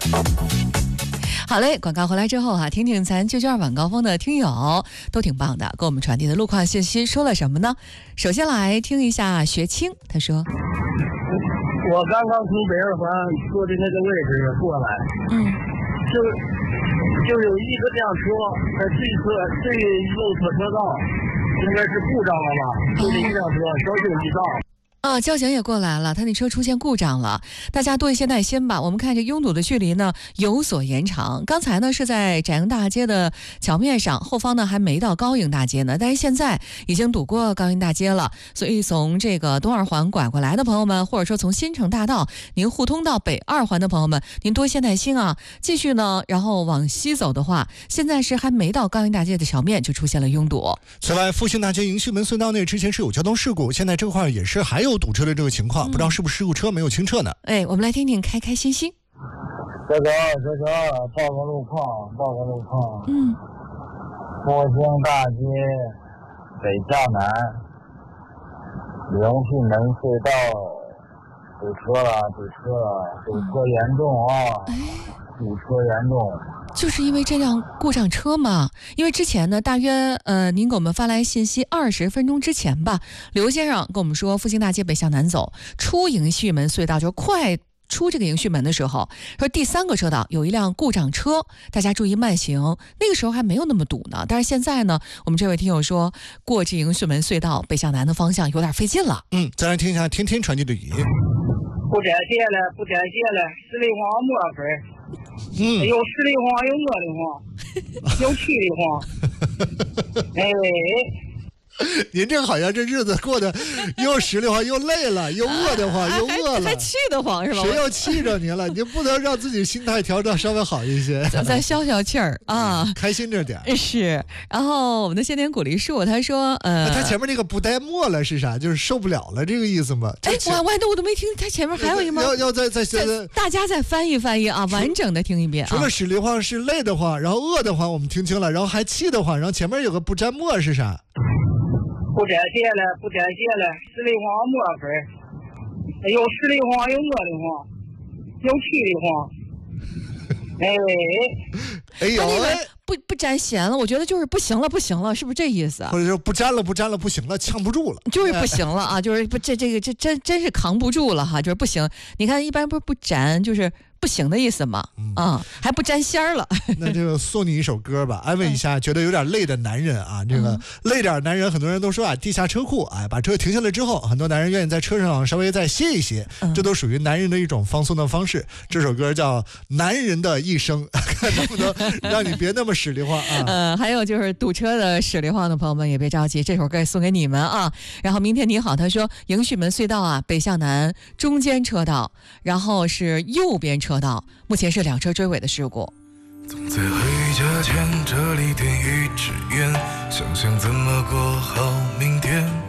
好嘞，广告回来之后听听咱992晚高峰的听友都挺棒的，给我们传递的路况信息说了什么呢？首先来听一下学清，他说： 我刚刚从北二环坐的那个位置过来，就有一个辆车在最右侧车道，应该是故障了吧？就是一辆车交警一道。 交警也过来了，他那车出现故障了，大家多一些耐心吧。我们看这拥堵的距离呢有所延长，刚才呢是在展英大街的桥面上，后方呢还没到高营大街呢，但是现在已经堵过高营大街了，所以从这个东二环拐过来的朋友们，或者说从新城大道您互通到北二环的朋友们，您多一些耐心啊。继续呢，然后往西走的话，现在是还没到高营大街的桥面就出现了拥堵。 此外，复兴大街迎旭门隧道内之前是有交通事故，现在这块也是还有堵车的这个情况，不知道是不是事故车没有清撤呢？ 我们来听听开开心心。 这个报个路况。复兴大街北向南迎旭门隧道堵车了，堵车严重堵车严重。 就是因为这辆故障车嘛，因为之前呢，大约您给我们发来信息20分钟之前吧，刘先生跟我们说，复兴大街北向南走，出迎旭门隧道，就快出这个迎旭门的时候，说第3个车道有一辆故障车，大家注意慢行。那个时候还没有那么堵呢，但是现在呢，我们这位听友说，过这迎旭门隧道北向南的方向有点费劲了。 再来听一下天天传递的语音。 不展现了，十里黄没分。有十里黄，有我的黄，有气的黄。 您这好像这日子过得又实力化又累了，又饿得慌，又饿了， 还气得慌是吧？ 谁要气着您了？您不能让自己心态调整稍微好一些， 再消气儿啊， 开心着点。 是。然后我们的先点鼓励树他说， 他前面那个不带墨了是啥？就是受不了了这个意思吗？ 我都没听，他前面还有一吗？ 要再大家再翻译啊，完整的听一遍。 除了实力化是累的慌，然后饿的慌我们听清了，然后还气的慌，然后前面有个不沾墨是啥？ 不展现了，十里黄没分。有十里黄，有我的黄，有气的黄。 他那个不沾咸了，我觉得就是不行了，是不是这意思？ 或者说不沾了，不行了，呛不住了， 就是不行了啊，就是这真是扛不住了哈，就是不行。你看一般不沾就是不行的意思嘛，还不沾鲜了。 那就送你一首歌吧，安慰一下觉得有点累的男人啊。这个累点男人，很多人都说地下车库，把车停下来之后，很多男人愿意在车上稍微再歇一歇，这都属于男人的一种放松的方式。这首歌叫《男人的一生》，看能不能让你别那么使力化啊。 还有就是堵车的使力化的朋友们也别着急，这首歌送给你们啊。然后明天你好，他说迎旭门隧道北向南中间车道，然后是右边车道，目前是2车追尾的事故。 总在回家前这里点一支烟，想想怎么过好明天。